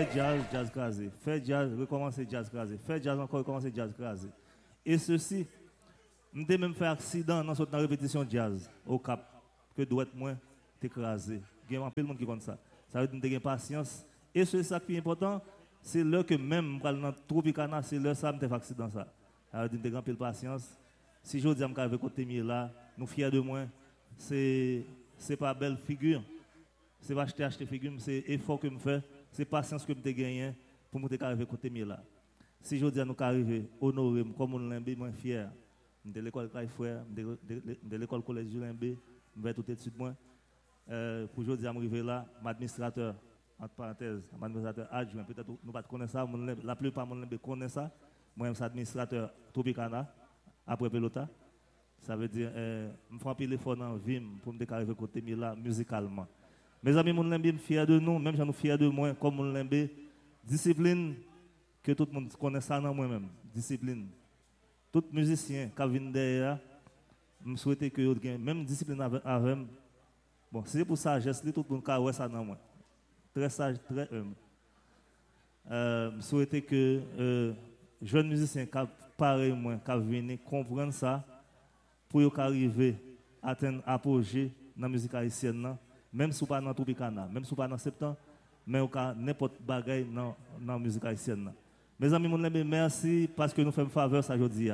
jazz, jazz crasé. Fait jazz, recommencer jazz crasé. Fait jazz encore, recommencer jazz crasé. Et ceci, je même fait accident dans la répétition jazz au Cap, que doit être moins écrasé. Il y a un peu de monde qui compte ça. Ça veut dire que tu as patience. Et c'est ça qui est important, c'est là que même dans Tropicana, c'est là que ça me fait accident. Ça veut dire que tu as un peu de patience. Si je dis que je côté là, nous fiers de moi, c'est pas belle figure. C'est pas acheter figure, c'est effort que je fais, c'est patience que je gagné pour me arriver côté là. Si je dis à nous arriver honorer comme on l'aime, moi fier. De l'école Frère, de l'école collège Julien B, je vais tout de suite moi. Pour aujourd'hui arriver là, l'administrateur, entre parenthèses, l'administrateur adjoint, peut-être nous pas connaître ça, la plupart de monde connaît ça. Moi, je suis administrateur Tropicana, après Pelota. Ça veut dire, je fais un peu l'effort dans la vie pour me arriver côté là, musicalement. Mes amis, mon lembe, fiers de nous, même si nous fiers de moi, comme mon lembe, discipline, que tout le monde connaît ça dans moi-même, discipline. Tout musicien qui vient derrière, je souhaite que vous ayez même discipline avec. Bon, c'est pour ça, tout le monde qui a ça dans moi. Très sage, très humble. Je souhaite que jeunes musiciens qui pareil moi, qui viennent comprendre ça, pour arriver à atteindre apogée dans la musique haïtienne. Même si ce n'est pas dans Tropicana, même si ce n'est pas dans Septembre, mais n'importe quel bagage dans la musique haïtienne. Mes amis, merci parce que nous faisons faveur ça aujourd'hui.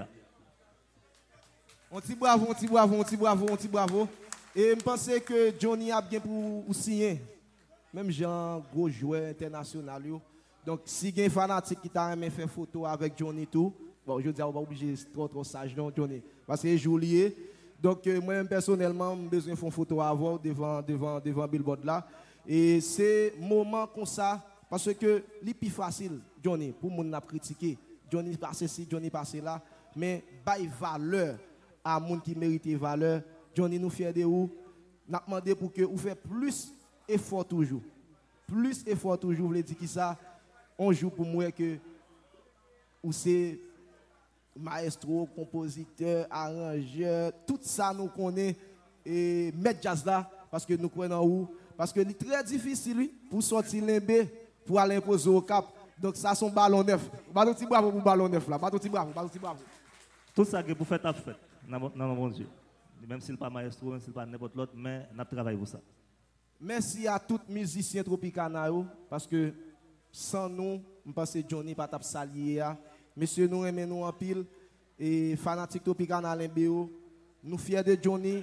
On t'y bravo, on t'y bravo, on t'y bravo, on t'y bravo. Et je pense que Johnny a bien pour signer. Même Jean, gros joueur international. Donc, si il y a un fanatique qui t'a aimé faire photo avec Johnny tout, bon, je dis, on va obligé trop sage, non, Johnny. Parce que je lié. Donc, moi-même, personnellement, j'ai besoin de faire une photo avant devant Billboard là. Et c'est moment comme ça, parce que c'est plus facile, Johnny, pour moun n'a critiquer. Johnny passe ici, Johnny passe là. Mais, bail valeur à moun qui mérite valeur. Johnny nous fier de vous. N'a demandé pour que vous fassiez plus effort toujours. Plus effort toujours, vous voulez dire qui ça? On joue pour moi que vous c'est maestro, compositeur, arrangeur, tout ça nous connaît et mettre jazz là parce que nous connaissons où. Parce que c'est très difficile pour sortir l'embé, pour aller imposer au cap. Donc ça, c'est un ballon neuf. Ballon petit bravo pour ballon neuf là. Ballon petit bravo, ballon petit bravo. Tout ça que vous faites à fait, dans mon Dieu. Même s'il n'est pas maestro, même s'il n'est pas n'importe l'autre, mais nous travaillons pour ça. Merci à tous les musiciens Tropicana, parce que sans nous, je pense que Johnny pas salier. Monsieur, nous aimons nous en pile. Et fanatique Tropicana Limbéo, nous fiers de Johnny,